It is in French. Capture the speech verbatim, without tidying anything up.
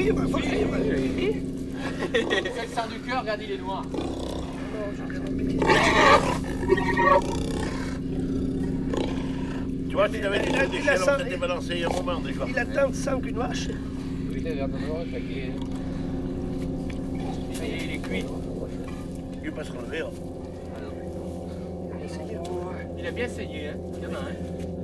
oui, bah, faut rire. C'est le sang du cœur, regardez, il est noir. Tu vois, s'il avait dit des déchets, on s'était balancé il y a un moment déjà. Il a tant de sang qu'une vache. Oui, il a l'air de noir, fait qu'il il est cuit. Il peut pas se relever. Hein. Il a bien saigné, hein. Il y en a un.